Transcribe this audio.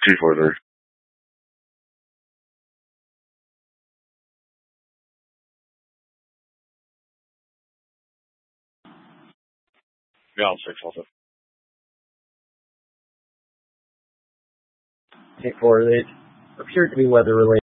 T43. Yeah, I'll 6 also. Hey, 4, they appear to be weather related.